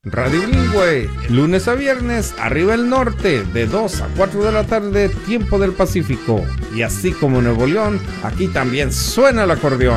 Radio Bilingüe, lunes a viernes, arriba el norte, de 2 a 4 de la tarde, tiempo del Pacífico. Y así como en Nuevo León, aquí también suena el acordeón.